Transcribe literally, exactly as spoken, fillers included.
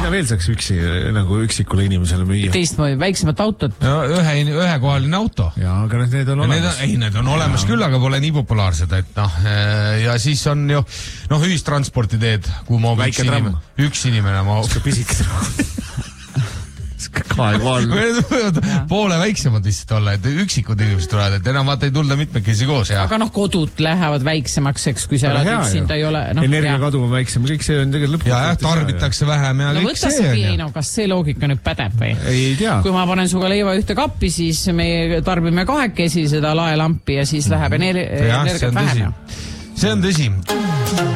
mida veel saaks üksi, nagu üksikule inimesele müüa? Teistmoodi, väiksemat autot. No, ühe, ühekohaline auto. Ja, aga need on olemas. Need on, ei, need on olemas ja. Küll, aga pole nii populaarsed, et noh, ja siis on ju, noh, ühistransporti teed, kuhu ma üks inimene, üks inimene ma... Pisik poole väiksemad lihtsalt olla, et üksikud inimesed tulevad, et enam vaata ei tulda mitmekesi koos. Ja. Aga noh, kodud lähevad väiksemaks, eks, kui sa oled üksinda ei ole. No, energiakadu on väiksem, kõik see on tegelikult lõpuks. Ja, tarbitakse vähem ja no, kõik see on. Ja. No, kas see loogika nüüd pädeb või? Ei tea. Kui ma panen suga leiva ühte kappi, siis me tarbime kahekesi seda laelampi ja siis läheb energi- energiat vähem. See on tõsi.